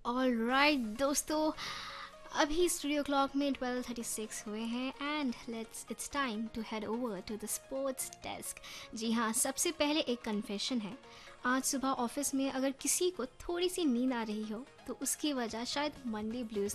Alright दोस्तों, अभी studio clock में 12:36 हुए हैं and let's it's time to head over to the sports desk. जी हाँ, सबसे पहले एक कन्फेशन है। आज सुबह ऑफिस में अगर किसी को थोड़ी सी नींद आ रही हो तो उसकी वजह शायद मंडे ब्लूज